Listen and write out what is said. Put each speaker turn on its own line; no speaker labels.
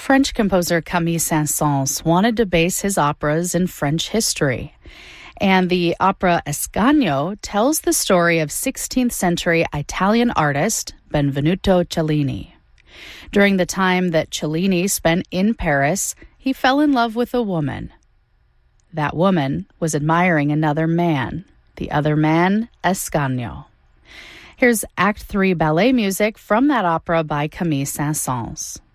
French composer Camille Saint-Saëns wanted to base his operas in French history. And the opera Ascanio tells the story of 16th century Italian artist Benvenuto Cellini. During the time that Cellini spent in Paris, he fell in love with a woman. That woman was admiring another man, the other man, Ascanio. Here's Act 3 ballet music from that opera by Camille Saint-Saëns.